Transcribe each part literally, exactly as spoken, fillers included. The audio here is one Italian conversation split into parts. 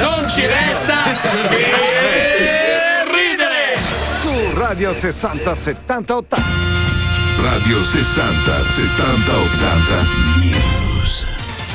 Non ci resta che ridere. Su Radio sessanta settanta ottanta. Radio sessanta settanta ottanta News.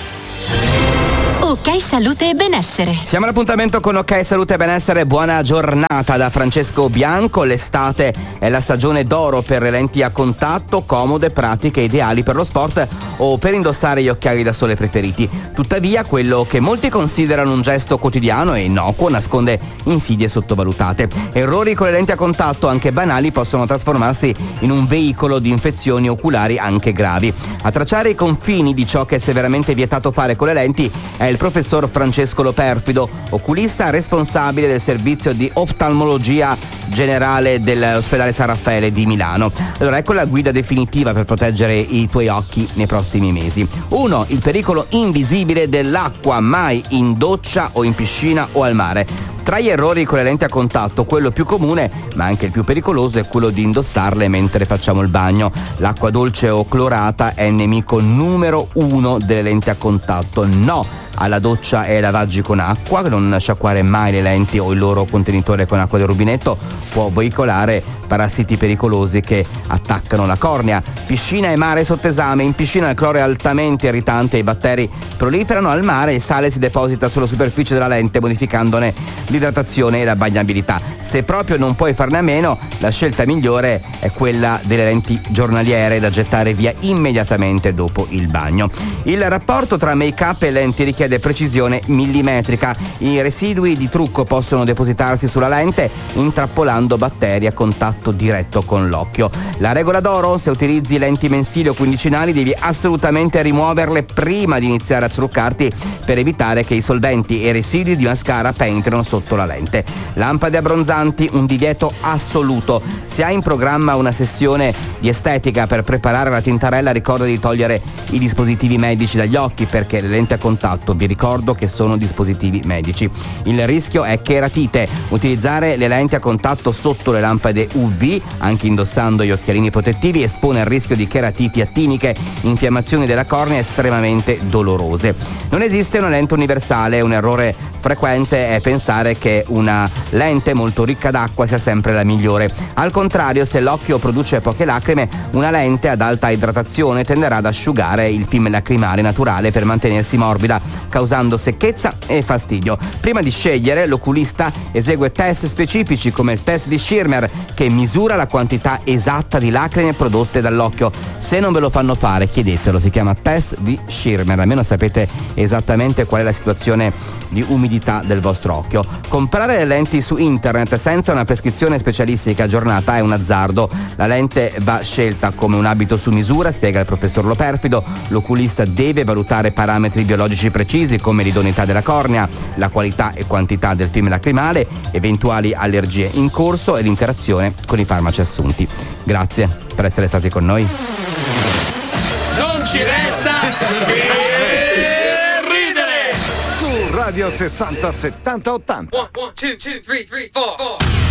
Ok Salute e Benessere. Siamo all'appuntamento con Ok Salute e Benessere. Buona giornata da Francesco Bianco. L'estate è la stagione d'oro per le lenti a contatto, comode, pratiche, ideali per lo sport o per indossare gli occhiali da sole preferiti. Tuttavia, quello che molti considerano un gesto quotidiano e innocuo nasconde insidie sottovalutate. Errori con le lenti a contatto, anche banali, possono trasformarsi in un veicolo di infezioni oculari anche gravi. A tracciare i confini di ciò che è severamente vietato fare con le lenti è il professor Francesco Loperfido, oculista responsabile del servizio di oftalmologia generale dell'ospedale San Raffaele di Milano. Allora, ecco la guida definitiva per proteggere i tuoi occhi nei prossimi mesi. uno. Il pericolo invisibile dell'acqua, mai in doccia o in piscina o al mare. Tra gli errori con le lenti a contatto, quello più comune, ma anche il più pericoloso, è quello di indossarle mentre facciamo il bagno. L'acqua dolce o clorata è il nemico numero uno delle lenti a contatto. No alla doccia e ai lavaggi con acqua, non sciacquare mai le lenti o il loro contenitore con acqua del rubinetto, può veicolare parassiti pericolosi che attaccano la cornea. Piscina e mare sotto esame. In piscina il cloro è altamente irritante e i batteri proliferano. Al mare il sale si deposita sulla superficie della lente modificandone l'idratazione e la bagnabilità. Se proprio non puoi farne a meno, la scelta migliore è quella delle lenti giornaliere da gettare via immediatamente dopo il bagno. Il rapporto tra make-up e lenti richiede precisione millimetrica. I residui di trucco possono depositarsi sulla lente intrappolando batteri a contatto diretto con l'occhio. La regola d'oro: se utilizzi lenti mensili o quindicinali devi assolutamente rimuoverle prima di iniziare a truccarti per evitare che i solventi e i residui di mascara penetrino sotto la lente. Lampade abbronzanti, un divieto assoluto. Se hai in programma una sessione di estetica per preparare la tintarella, ricorda di togliere i dispositivi medici dagli occhi, perché le lenti a contatto, vi ricordo che sono dispositivi medici. Il rischio è cheratite. Utilizzare le lenti a contatto sotto le lampade U V, anche indossando gli occhialini protettivi, espone al rischio di cheratiti attiniche, infiammazioni della cornea estremamente dolorose. Non esiste una lente universale. Un errore frequente è pensare che una lente molto ricca d'acqua sia sempre la migliore. Al contrario, se l'occhio produce poche lacrime, una lente ad alta idratazione tenderà ad asciugare il film lacrimale naturale per mantenersi morbida, causando secchezza e fastidio. Prima di scegliere, l'oculista esegue test specifici come il test di Schirmer, che misura la quantità esatta di lacrime prodotte dall'occhio. Se non ve lo fanno fare, chiedetelo, si chiama test di Schirmer, almeno sapete esattamente qual è la situazione di umidità del vostro occhio. Comprare le lenti su internet senza una prescrizione specialistica aggiornata è un azzardo. La lente va scelta come un abito su misura, spiega il professor Loperfido. L'oculista deve valutare parametri biologici precisi come l'idoneità della cornea, la qualità e quantità del film lacrimale, eventuali allergie in corso e l'interazione con i farmaci assunti. Grazie per essere stati con noi. Non ci resta che ridere. Su Radio sessanta settanta ottanta. one, two, two, three, three, four, four.